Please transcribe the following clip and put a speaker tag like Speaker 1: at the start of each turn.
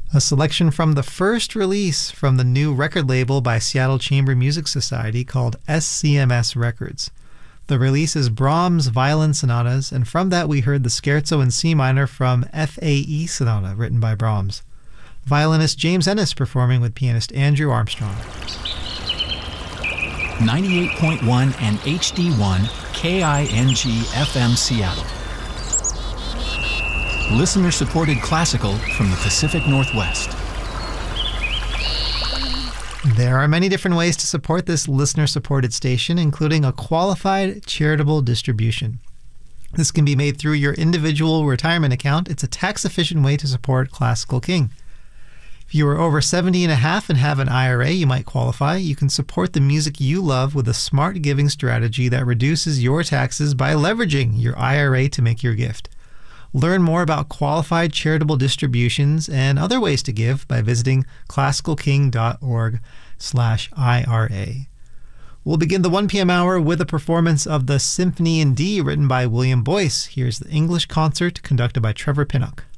Speaker 1: A selection from the first release from the new record label by Seattle Chamber Music Society called SCMS Records. The release is Brahms Violin Sonatas, and from that we heard the Scherzo in C minor from FAE Sonata, written by Brahms. Violinist James Ennis performing with pianist Andrew Armstrong.
Speaker 2: 98.1 and HD1 KING FM Seattle. Listener-supported classical from the Pacific Northwest.
Speaker 1: There are many different ways to support this listener-supported station, including a qualified charitable distribution. This can be made through your individual retirement account. It's a tax-efficient way to support Classical King. If you are over 70 and a half and have an IRA, you might qualify. You can support the music you love with a smart giving strategy that reduces your taxes by leveraging your IRA to make your gift. Learn more about qualified charitable distributions and other ways to give by visiting classicalking.org/IRA. We'll begin the 1 p.m. hour with a performance of the Symphony in D written by William Boyce. Here's the English concert conducted by Trevor Pinnock.